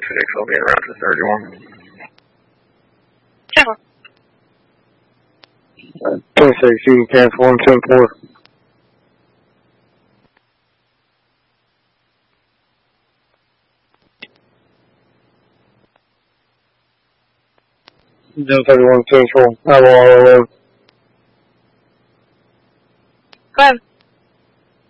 I'll be around to 31. 26, you can cancel 174. Delta 31 Central, I will all alone. Go ahead.